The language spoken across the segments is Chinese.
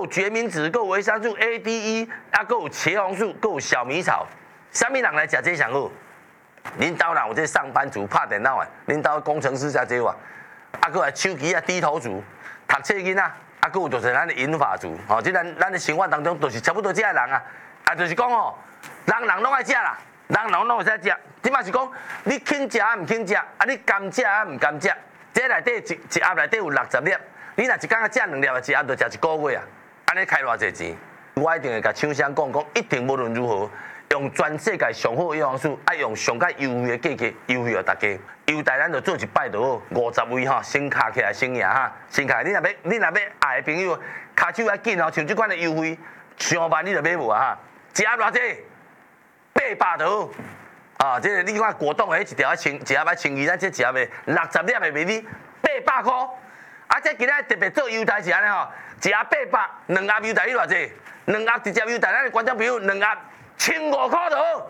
有决明子，还有维生素 A、D、E， 啊，还有茄红素，还有小米草。什么人来吃这上好？恁兜人有这上班族拍电脑的，恁兜工程师才多啊，啊，搁来手机啊低头族，读册囡仔，啊，搁有就是咱的银发族，吼，即咱的生活当中都是差不多这样人啊，啊，就是讲吼，人拢爱食啦，人拢会使食，即嘛是讲你肯食啊，唔肯食，啊，你甘食啊，唔甘食，这内底一盒内底有60粒，你若一工啊食2粒啊，一盒就食1个月啊，安尼开偌济钱，我一定会甲厂商讲，一定无论如何。用全世界上好的营养素，爱用上较优惠的价格优惠予大家。优待咱就做一摆就好，50位吼，先卡起来先赢哈，先卡。你若要爱的朋友，卡手要紧哦，像这款的优惠，上万你就买无啊哈。一盒偌济？800就好。啊，这个你看果冻的一条一盒要1200，咱这一盒的60粒的卖你800块。啊，这今仔特别做优待是安尼吼，一盒800，2盒优待你偌济？2盒直接优待咱的观众朋友，2盒。1500块就好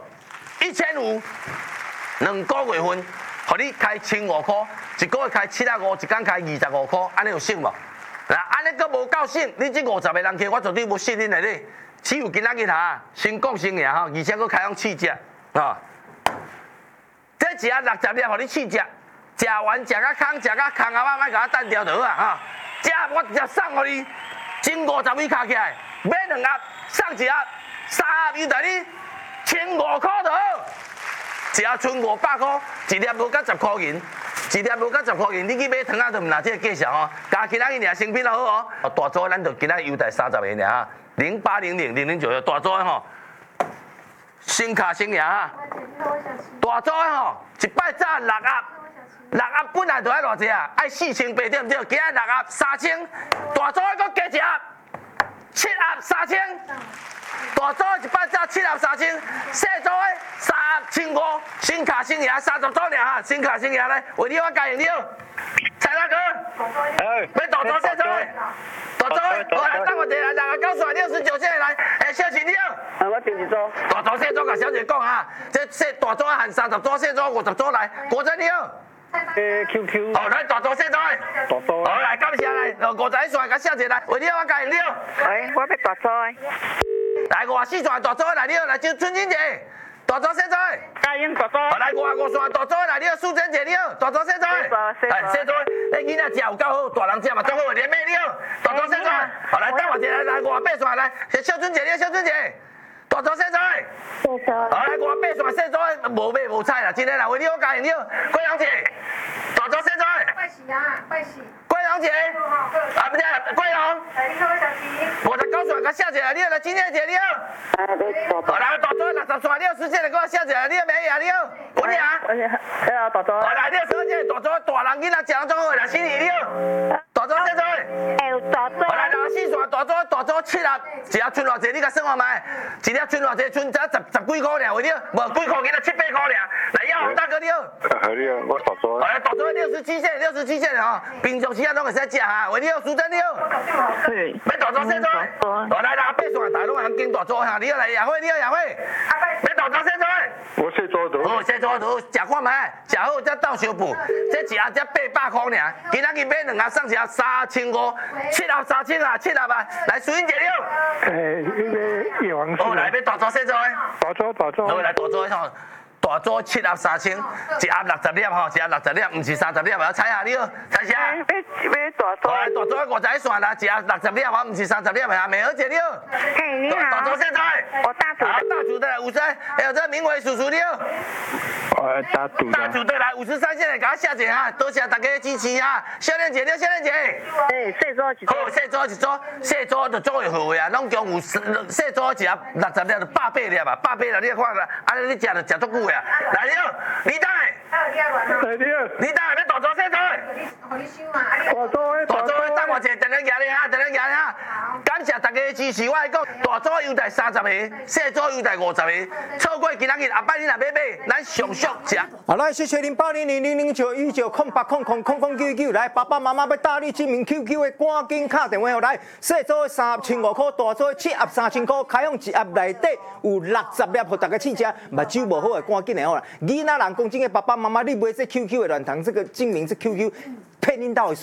，1500，2个月份，互你开1500块，1个月开75，一工开25块，安尼有省无？嗱，安尼阁无够省，你这50个人客，我绝对无信恁内底。只有今仔日哈，先讲先赢吼，而且阁开放试食，啊，这一盒60粒，互你试食，食完食甲空，食甲空啊，莫甲我单调就好啊，哈，这我直接送互你，前50位卡起来，买2盒，送1盒。3盒优待你1500块就好，一盒剩500块，一粒无到10块银，一粒无到10块银，你去买汤啊都唔拿这个价钱哦。加今仔日尔新品就好哦。大组咱就今仔优待30个尔哈，08000009大组的吼，先卡先赢哈。大组的吼，一摆早6盒，6盒本来就爱偌济啊，爱4800对不对？今仔6盒3000，大组的搁加1盒，7盒3000。大组一摆早7盒3000，小组的3盒1500，先卡先赢30组尔哈，先卡先赢来，为你我加赢了。蔡大哥，要大组小组的，大组的，我来等我一下，6个90 69岁来，小秦了。 我订一组。 大组小组甲小姐讲啊，这大组含30组，小组50组来，果真了。 QQ。 好，来大组小组的。 大组。 好，来感谢来，50线甲小姐来，为你我加赢了。 喂，我要大组的。 来54线大组来了，来就春金姐，大组小组。 嘉英大组。 来55线大组来了，素贞姐了，大组小组。来小组，你囡仔食有够好，大人食嘛足好，连买了，大组小组。好来等我一下，来58线来，小春姐了，小春姐。大组小组。好来58线小组，无买无菜啦，真诶啦，为你我加赢了，桂阳姐，大组小组。 拜喜啊，拜喜。 桂阳姐，啊不对，桂阳。 来，你好，小琪。 59线甲小姐你来今天姐你好。好来大组60线了，10线来给我小姐你买呀你好，有你啊。 大组。 好来，你12线大组大人囡仔食得足好啦，心意你好。大组小组。 大组。 好来64线大组7盒，一盒剩偌济？你甲算看卖，一粒剩偌济？剩只10几块尔，为了无几块，今仔7、8块尔。来，耀宏大哥你好。 好你好，我大组。 好来，大组67线吼，平常时啊拢会使食哈，为你好，苏珍你好。 对。 要大组小组。好来68线大拢通经大组哈，你好来亚辉，你好亚辉。要大组小组。 我小组就好。 好，小组就好，食看卖，食好才倒小补。这一盒才800块尔，今仔日买2盒送一盒3500，7盒3000啊，7盒啊，来苏英姐你好。 那个叶王。 好来，要大组小组的。 大组。 好来大组吼。大组7盒3000，一盒60粒吼，一盒60粒，唔是30粒，要猜下你好，猜下。 要大组。 好来，大组51线啦，一盒60粒，我唔是30粒啊，美娥姐你好。 嘿，你好。 大组现在。 我大组。 大组的来50，还有这明伟叔叔你好。 大组。 大组的来53线来，给我下姐哈，多谢大家的支持啊，少年姐你好，少年姐。 小组一组。 好，小组一组，小组就组会好的啊，拢共有小组一盒60粒就180粒啊，180粒你看啦，安尼你食就食足久的。来你好，李大爷。你大爷要大组小组。大组等我一下，等下赢你哈，等下赢你哈。感谢大家的支持，我来讲，大组优待30个，小组优待50个，错过今仔日下摆你若要买，咱上俗食。 好，来谢谢0800091908000099来，爸爸妈妈要打你证明 QQ 的，赶紧打电话来。小组的3盒1500块，大组的7盒3000块，开放一盒内底有60粒，互大家试食。目睭无好的，赶紧来好啦。囡仔人讲真的，爸爸妈妈你买这 QQ 的软糖，这个证明是 QQ 骗恁兜的。